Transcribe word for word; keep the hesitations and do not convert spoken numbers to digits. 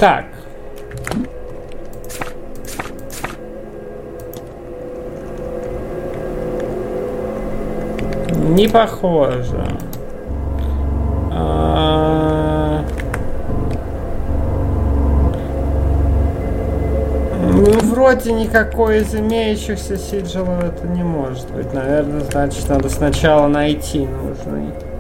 Так. Не похоже. А... Ну, вроде никакой из имеющихся сиджелов это не может быть. Наверное, значит, надо сначала найти нужный.